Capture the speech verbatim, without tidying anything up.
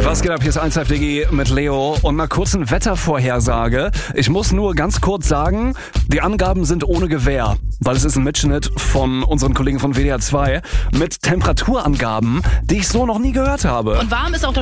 Was geht ab? Hier ist eins Live D G mit Leo und mal kurz eine Wettervorhersage. Ich muss nur ganz kurz sagen, die Angaben sind ohne Gewähr, weil es ist ein Mitschnitt von unseren Kollegen von W D R zwei mit Temperaturangaben, die ich so noch nie gehört habe. Und warm ist auch das